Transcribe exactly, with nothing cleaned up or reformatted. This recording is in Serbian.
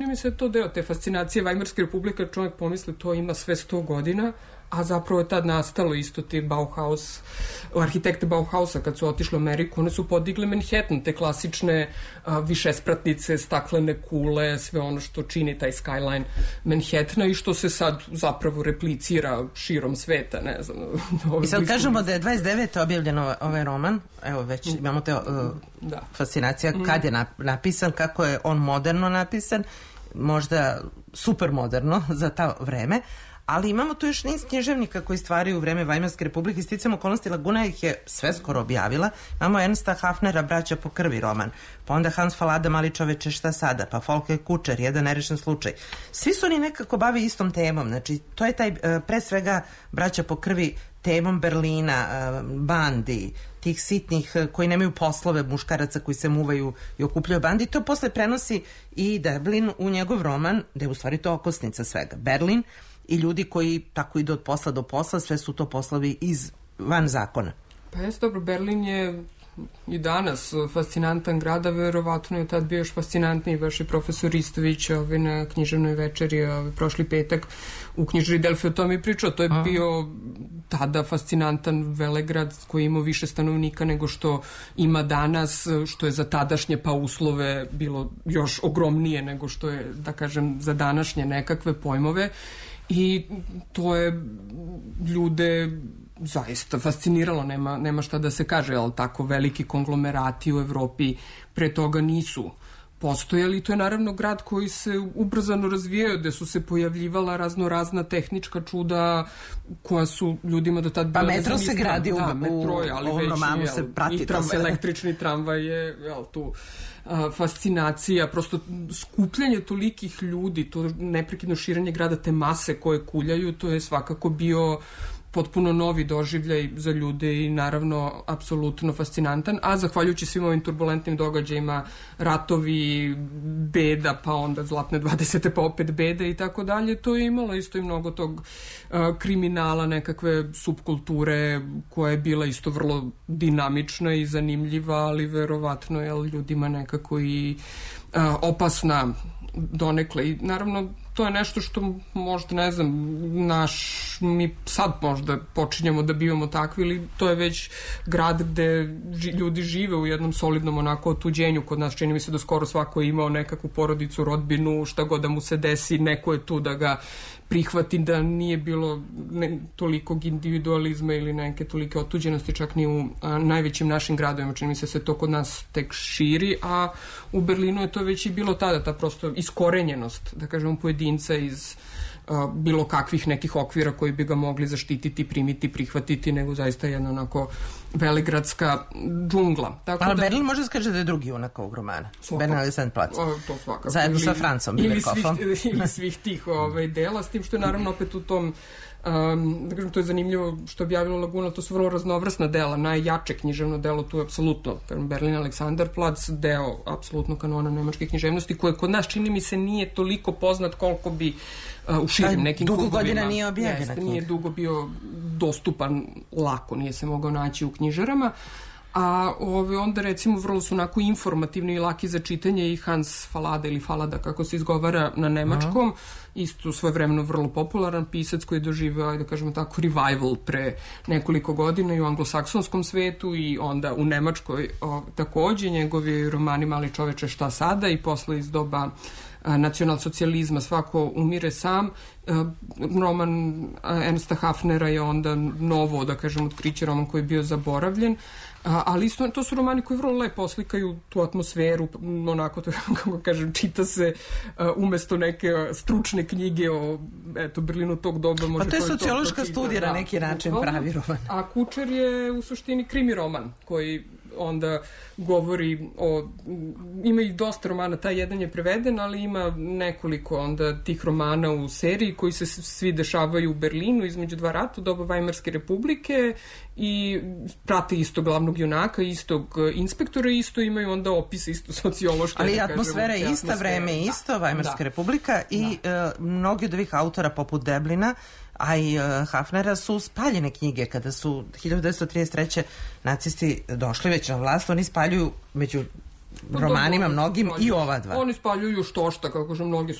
mi se to deo te fascinacije Vajmarske republike, čovjek pomisli to ima sve sto godina, a zapravo je tad nastalo isto ti Bauhaus, arhitekte Bauhausa kad su otišli u Ameriku, one su podigle Manhattan, te klasične a, višespratnice, staklene kule, sve ono što čini taj skyline Manhattana i što se sad zapravo replicira širom sveta, ne znam. I sad kažemo da je dvadeset devete objavljeno ovaj roman, evo već imamo te uh, da. fascinacija kad je napisan, kako je on moderno napisan, možda super moderno za ta vreme, ali imamo tu još niz književnika koji stvaraju u vreme Vajmarske republike. Sticam okolnosti, Laguna ih je sve skoro objavila. Imamo Ernsta Hafnera, Braća po krvi roman, pa onda Hans Fallada, Mali čoveče šta sada, pa Folke Kučer, Jedan nerešen slučaj. Svi su oni nekako bavi istom temom, znači to je taj, pre svega, Braća po krvi temom Berlina, bandi, tih sitnih koji nemaju poslove, muškaraca koji se muvaju i okupljaju bandi. To posle prenosi i Deblin u njegov roman, da je u stvari to okosnica svega. Berlin i ljudi koji tako idu od posla do posla, sve su to poslovi iz van zakona. Pa jes, dobro, Berlin je i danas fascinantan grad, a verovatno je tad bio još fascinantniji baš i profesor Ristović ovaj, na književnoj večeri ovaj, prošli petak u knjižari Delfi o tome i pričao. To je a. bio tada fascinantan velegrad koji imao više stanovnika nego što ima danas, što je za tadašnje pa uslove bilo još ogromnije nego što je, da kažem, za današnje nekakve pojmove. I to je ljude zaista fasciniralo, nema, nema šta da se kaže, ali tako veliki konglomerati u Evropi pre toga nisu postojali. To je naravno grad koji se ubrzano razvijao, gde su se pojavljivala razno razna tehnička čuda koja su ljudima do tad bila... Pa metro se gradi da, u, metro je, ali u ovom romanu jel, se prati i tram, to sve. Električni tramvaj je jel, tu a, fascinacija, prosto skupljanje tolikih ljudi, to neprekidno širenje grada, te mase koje kuljaju, to je svakako bio potpuno novi doživljaj za ljude i naravno apsolutno fascinantan, a zahvaljujući svim ovim turbulentnim događajima, ratovi, beda, pa onda zlatne dvadesete pa opet beda i tako dalje, to je imalo isto i mnogo tog uh, kriminala, nekakve subkulture koja je bila isto vrlo dinamična i zanimljiva, ali verovatno je ljudima nekako i uh, opasna donekle i naravno to je nešto što možda, ne znam, naš, mi sad možda počinjemo da bivamo takvi, ili to je već grad gde ži, ljudi žive u jednom solidnom onako otuđenju. Kod nas čini mi se da skoro svako je imao nekakvu porodicu, rodbinu, šta god da mu se desi, neko je tu da ga prihvati, da nije bilo ne, tolikog individualizma ili neke tolike otuđenosti, čak ni u a, najvećim našim gradovima. Čini mi se se to kod nas tek širi, a u Berlinu je to već i bilo tada, ta prosto iskorenjenost, da kažem, pojedinca iz a, bilo kakvih nekih okvira koji bi ga mogli zaštititi, primiti, prihvatiti, nego zaista jedna onako veligradska džungla. Tako ali da, Berlin može se kaže da je drugi junak ovog romana. Berlin Alexanderplatz. To svakako. Zajedno ili, sa Francom Bilekofom. Ili svih, ili svih tih ovaj, dela, s tim što je naravno opet u tom Um, da kažem, to je zanimljivo što je objavilo Laguna, to su vrlo raznovrsna dela, najjače književno delo tu je apsolutno Berlin Alexanderplatz, deo apsolutno kanona nemačke književnosti, koje kod nas čini mi se nije toliko poznat koliko bi uh, u širim nekim dugo krugovima. Godina nije objavljena knjiga. Nije dugo bio dostupan lako, nije se mogao naći u knjižarama. A ove, onda recimo vrlo su onako informativni i laki za čitanje i Hans Fallada ili Fallada kako se izgovara na nemačkom. Aha. Isto svojevremeno vrlo popularan pisac koji je doživao, da kažemo tako, revival pre nekoliko godina i u anglosaksonskom svetu i onda u Nemačkoj o, takođe. Njegovi romani Mali čoveče šta sada i posle iz doba nacionalsocijalizma Svako umire sam. Roman Ernsta Hafnera je onda novo, da kažem, otkriće, roman koji je bio zaboravljen. A, ali isto, to su romani koji vrlo lepo oslikaju tu atmosferu, onako, kako kažem, čita se uh, umesto neke stručne knjige o eto, Berlinu tog doba. Može pa to je sociološka studija na neki način pravi roman. A Kučer je u suštini krimi roman koji onda govori o, ima i dosta romana, taj jedan je preveden, ali ima nekoliko onda tih romana u seriji koji se svi dešavaju u Berlinu između dva rata, doba Vajmarske republike i prate isto glavnog junaka, istog inspektora, isto imaju onda opise, isto sociološke. Ali da atmosfera je ista, vreme je isto, Vajmarska da. republika i da. Uh, mnogi od ovih autora poput Deblina, a i uh, Hafnera su spaljene knjige kada su hiljadu devetsto trideset treće nacisti došli već na vlast, oni spaljuju među romanima mnogim i ova dva. Oni spaljuju što šta, kako že mnogi